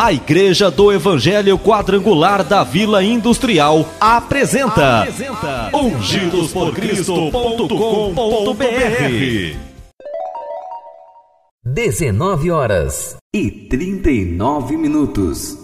A Igreja do Evangelho Quadrangular da Vila Industrial apresenta ungidosporcristo.com.br. 19h39.